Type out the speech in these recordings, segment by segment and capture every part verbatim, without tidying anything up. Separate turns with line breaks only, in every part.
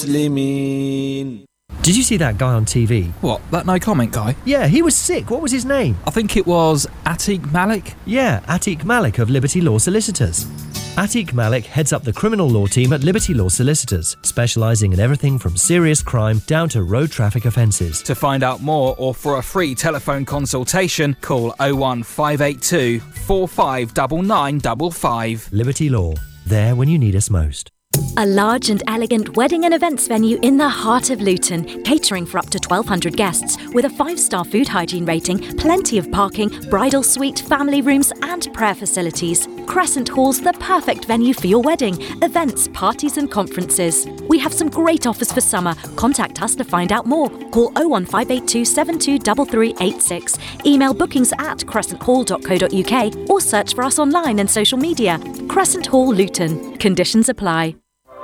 المسلمين.
Did you see that guy on T V?
What, that no comment guy?
Yeah, he was sick. What was his name?
I think it was Atiq Malik.
Yeah, Atiq Malik of Liberty Law Solicitors. Atiq Malik heads up the criminal law team at Liberty Law Solicitors, specialising in everything from serious crime down to road traffic offences.
To find out more or for a free telephone consultation, call oh one five eight two, four five nine nine five five.
Liberty Law, there when you need us most.
A large and elegant wedding and events venue in the heart of Luton, catering for up to twelve hundred guests, with a five-star food hygiene rating, plenty of parking, bridal suite, family rooms and prayer facilities. Crescent Hall's the perfect venue for your wedding, events, parties and conferences. We have some great offers for summer. Contact us to find out more. Call oh one five eight two, seven two three three eight six. Email bookings at crescent hall dot co dot uk or search for us online and social media. Crescent Hall Luton. Conditions apply.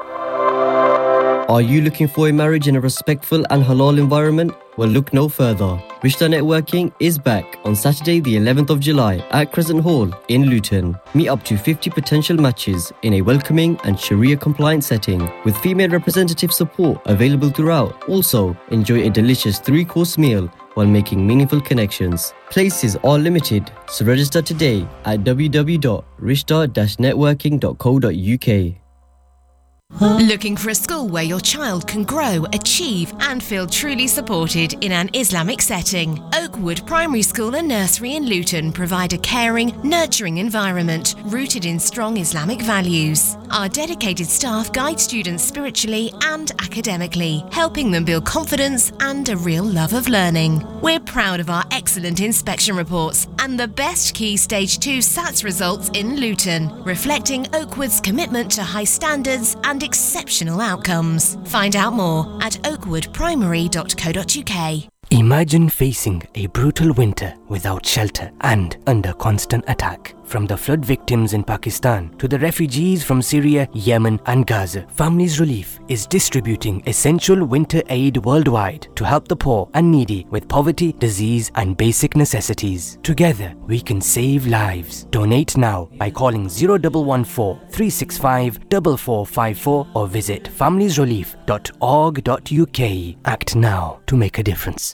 Are you looking for a marriage in a respectful and halal environment? Well, look no further. Rishta Networking is back on Saturday the eleventh of July at Crescent Hall in Luton. Meet up to fifty potential matches in a welcoming and Sharia-compliant setting with female representative support available throughout. Also, enjoy a delicious three-course meal while making meaningful connections. Places are limited, so register today at w w w dot rishta dash networking dot co dot uk.
Looking for a school where your child can grow, achieve and feel truly supported in an Islamic setting? Oakwood Primary School and Nursery in Luton provide a caring, nurturing environment rooted in strong Islamic values. Our dedicated staff guide students spiritually and academically, helping them build confidence and a real love of learning. We're proud of our excellent inspection reports and the best Key Stage two SATS results in Luton, reflecting Oakwood's commitment to high standards and exceptional outcomes. Find out more at oakwood primary dot co dot uk.
Imagine facing a brutal winter without shelter and under constant attack. From the flood victims in Pakistan to the refugees from Syria, Yemen and Gaza, Families Relief is distributing essential winter aid worldwide to help the poor and needy with poverty, disease and basic necessities. Together, we can save lives. Donate now by calling zero one one four, three six five, four four five four or visit families relief dot org dot uk. Act now to make a difference.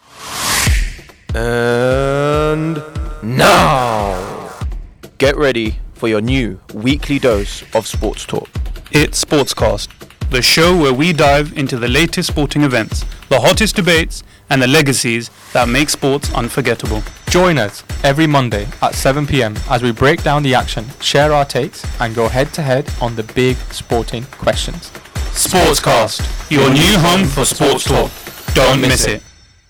And now, get ready for your new weekly dose of sports talk.
It's Sportscast, the show where we dive into the latest sporting events, the hottest debates, and the legacies that make sports unforgettable.
Join us every Monday at seven p m as we break down the action, share our takes, and go head to head on the big sporting questions.
Sportscast, your new home for sports talk. Don't miss it.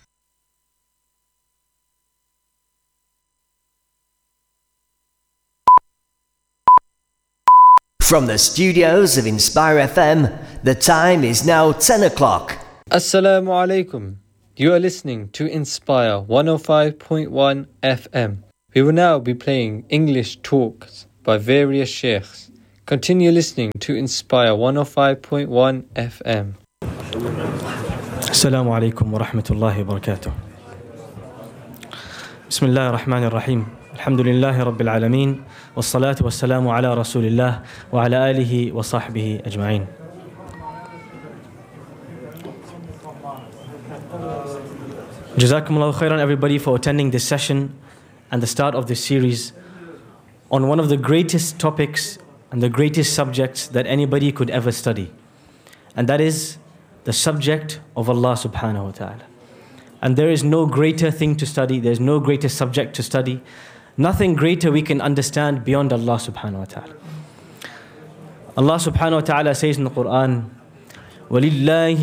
From the studios of Inspire F M, the time is now ten o'clock.
Assalamu alaikum. You are listening to Inspire one oh five point one F M. We will now be playing English talks by various sheikhs. Continue listening to Inspire one oh five point one F M.
Assalamu alaikum wa rahmatullahi wa barakatuh. Bismillah ar-Rahman ar-Rahim. Alhamdulillahi Rabbil Alameen. Wassalatu wassalamu ala Rasulillah wa ala alihi wa sahbihi ajma'in. Jazakumullahu khairan everybody for attending this session and the start of this series on one of the greatest topics and the greatest subjects that anybody could ever study. And that is the subject of Allah subhanahu wa ta'ala. And there is no greater thing to study, there's no greater subject to study, nothing greater we can understand beyond Allah subhanahu wa ta'ala. Allah subhanahu wa ta'ala says in the Quran, وَلِلَّهِ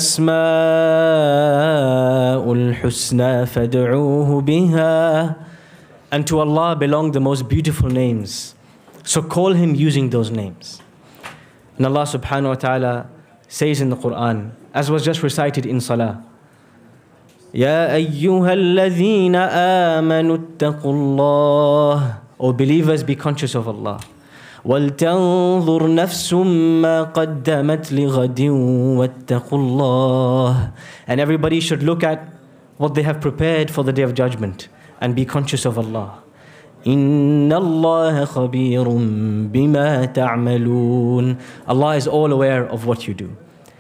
الْأَسْمَاءُ الْحُسْنَى فَادْعُوهُ بِهَا. And to Allah belong the most beautiful names. So call Him using those names. And Allah subhanahu wa ta'ala says in the Quran, as was just recited in Salah, يَا أَيُّهَا الَّذِينَ آمَنُوا اتَّقُوا اللَّهِ. O believers, be conscious of Allah. وَلْتَنظُرْ نَفْسٌ مَّا قَدَّمَتْ لِغَدٍ وَاتَّقُوا اللَّهِ. And everybody should look at what they have prepared for the Day of Judgment and be conscious of Allah. إِنَّ اللَّهَ خَبِيرٌ بِمَا تَعْمَلُونَ. Allah is all aware of what you do.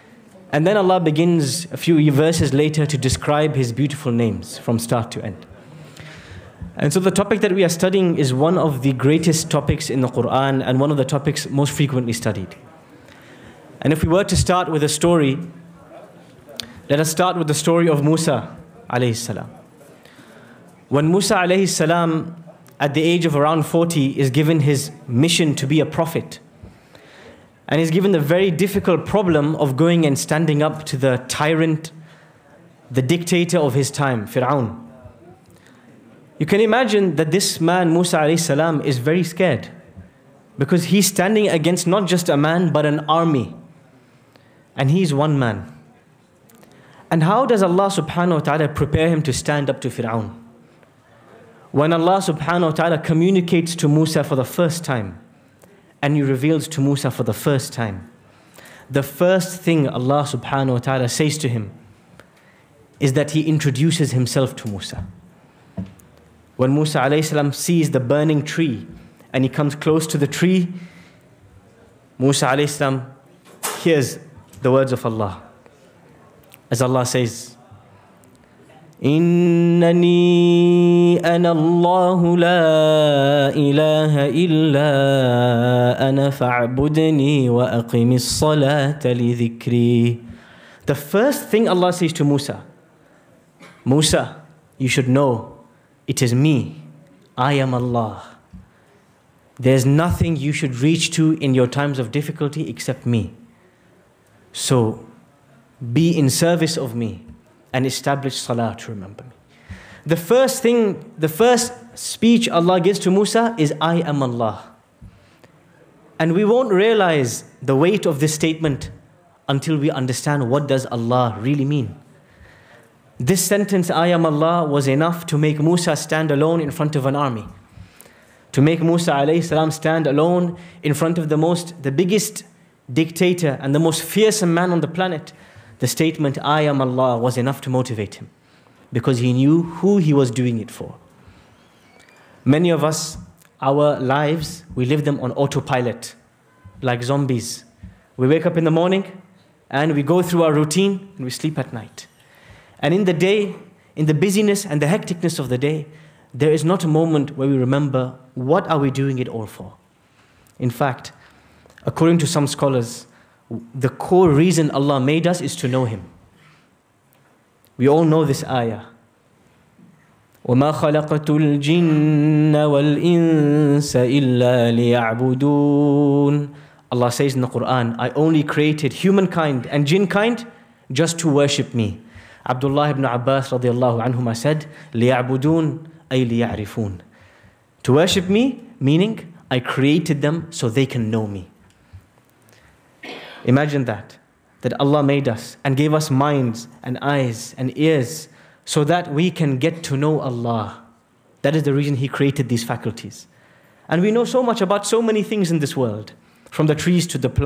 And then Allah begins a few verses later to describe His beautiful names from start to end. And so the topic that we are studying is one of the greatest topics in the Quran and one of the topics most frequently studied. And if we were to start with a story, let us start with the story of Musa alayhi salam. When Musa alayhi salam, at the age of around forty, is given his mission to be a prophet, and is given the very difficult problem of going and standing up to the tyrant, the dictator of his time, Fir'aun. You can imagine that this man, Musa alayhi salam, is very scared, because he's standing against not just a man, but an army. And he's one man. And how does Allah subhanahu wa ta'ala prepare him to stand up to Fir'aun? When Allah subhanahu wa ta'ala communicates to Musa for the first time, and He reveals to Musa for the first time, the first thing Allah subhanahu wa ta'ala says to him is that He introduces Himself to Musa. When Musa alayhi salam sees the burning tree and he comes close to the tree, Musa alayhi salam hears the words of Allah. As Allah says, إِنَّنِي أَنَا اللَّهُ لَا إِلَهَ إِلَّا أَنَا فَاعْبُدْنِي وَأَقِمِ الصَّلَاةَ لِذِكْرِي. The first thing Allah says to Musa, Musa, you should know, it is me, I am Allah. There's nothing you should reach to in your times of difficulty except me. So, be in service of me and establish salah to remember me. The first thing, the first speech Allah gives to Musa is, I am Allah. And we won't realize the weight of this statement until we understand what does Allah really mean. This sentence, I am Allah, was enough to make Musa stand alone in front of an army. To make Musa alayhi salam stand alone in front of the most, the biggest dictator and the most fearsome man on the planet. The statement, I am Allah, was enough to motivate him, because he knew who he was doing it for. Many of us, our lives, we live them on autopilot, like zombies. We wake up in the morning and we go through our routine and we sleep at night. And in the day, in the busyness and the hecticness of the day, there is not a moment where we remember, what are we doing it all for? In fact, according to some scholars, the core reason Allah made us is to know Him. We all know this ayah. وَمَا خَلَقَتُ الْجِنَّ وَالْإِنسَ إِلَّا لِيَعْبُدُونَ. Allah says in the Quran, I only created humankind and jinnkind just to worship me. Abdullah ibn Abbas radiallahu anhuma said, لِيَعْبُدُونَ أي لِيَعْرِفُونَ. To worship me, meaning I created them so they can know me. Imagine that, that Allah made us and gave us minds and eyes and ears so that we can get to know Allah. That is the reason He created these faculties. And we know so much about so many things in this world, from the trees to the plants.